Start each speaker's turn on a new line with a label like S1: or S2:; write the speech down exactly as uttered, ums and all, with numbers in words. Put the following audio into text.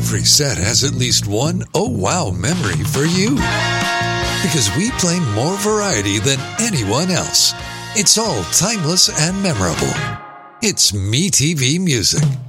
S1: every set has at least one oh wow memory for you. Because we play more variety than anyone else. It's all timeless and memorable. It's MeTV Music.